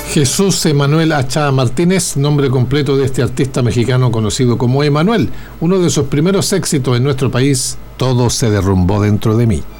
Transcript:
Jesús Emanuel Achá Martínez, nombre completo de este artista mexicano conocido como Emanuel. Uno de sus primeros éxitos en nuestro país, Todo se derrumbó dentro de mí.